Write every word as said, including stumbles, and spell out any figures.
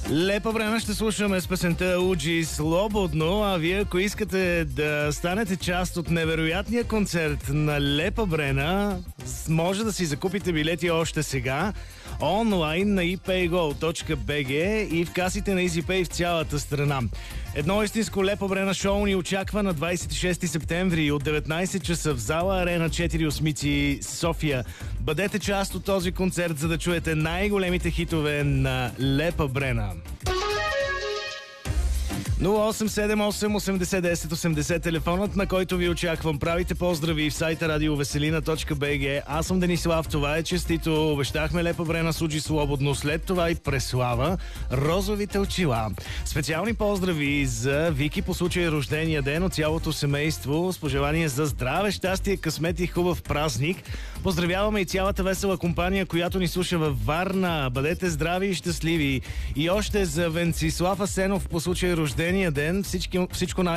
Лепа време ще слушаме с песента Уджи Слободно, а вие ако искате да станете част от невероятния концерт на Лепа Брена, може да си закупите билети още сега онлайн на и пей гол точка би джи и в касите на EasyPay в цялата страна. Едно истинско Лепа Брена шоу ни очаква на двадесет и шести септември от деветнадесет часа в зала Арена четири осмици София. Бъдете част от този концерт, за да чуете най-големите хитове на Лепа Брена. нула осем седем осем осемдесет десет осемдесет телефонът, на който ви очаквам. Правите поздрави в сайта радиовеселина точка би джи. Аз съм Денислав, това е честито. Обещахме Лепа Брена с Уджи Слободно, след това и Преслава, розовите очила. Специални поздрави за Вики по случай рождения ден от цялото семейство с пожелание за здраве, щастие, късмет и хубав празник. Поздравяваме и цялата весела компания, която ни слуша във Варна. Бъдете здрави и щастливи. И още за Венцислав Асенов по случай рождения ден. Всички, всичко най-